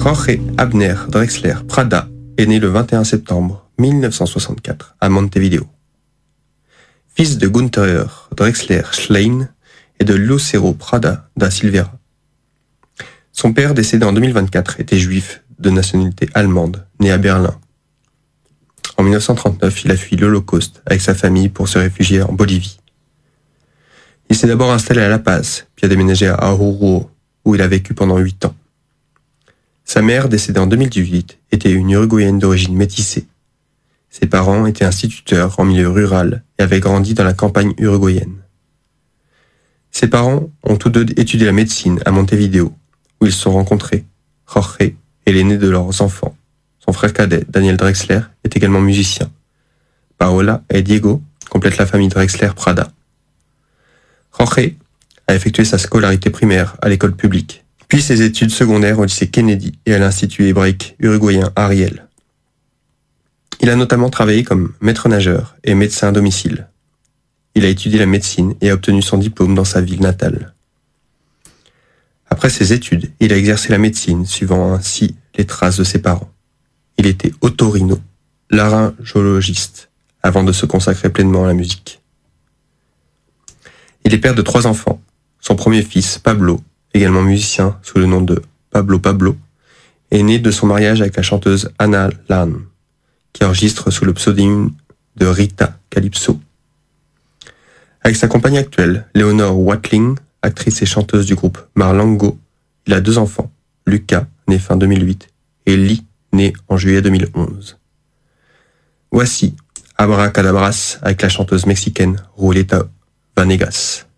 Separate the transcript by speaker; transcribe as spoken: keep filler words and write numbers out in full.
Speaker 1: Jorge Abner Drexler Prada est né le vingt et un septembre mille neuf cent soixante-quatre à Montevideo. Fils de Günther Drexler Schlein et de Lucero Prada da Silveira. Son père, décédé en deux mille vingt-quatre, était juif de nationalité allemande, né à Berlin. En mille neuf cent trente-neuf, il a fui l'Holocauste avec sa famille pour se réfugier en Bolivie. Il s'est d'abord installé à La Paz, puis a déménagé à Oruro, où il a vécu pendant huit ans. Sa mère, décédée en deux mille dix-huit, était une Uruguayenne d'origine métissée. Ses parents étaient instituteurs en milieu rural et avaient grandi dans la campagne uruguayenne. Ses parents ont tous deux étudié la médecine à Montevideo, où ils se sont rencontrés. Jorge est l'aîné de leurs enfants. Son frère cadet, Daniel Drexler, est également musicien. Paola et Diego complètent la famille Drexler Prada. Jorge a effectué sa scolarité primaire à l'école publique, puis ses études secondaires au lycée Kennedy et à l'Institut hébraïque uruguayen Ariel. Il a notamment travaillé comme maître nageur et médecin à domicile. Il a étudié la médecine et a obtenu son diplôme dans sa ville natale. Après ses études, il a exercé la médecine, suivant ainsi les traces de ses parents. Il était otorino, laryngologiste, avant de se consacrer pleinement à la musique. Il est père de trois enfants. Son premier fils, Pablo, également musicien sous le nom de Pablo Pablo, est né de son mariage avec la chanteuse Anna Lann, qui enregistre sous le pseudonyme de Rita Calypso. Avec sa compagne actuelle, Léonore Watling, actrice et chanteuse du groupe Marlango, il a deux enfants, Lucas, né fin deux mille huit, et Lee, né en juillet deux mille onze. Voici Abracadabras avec la chanteuse mexicaine Julieta Vanegas.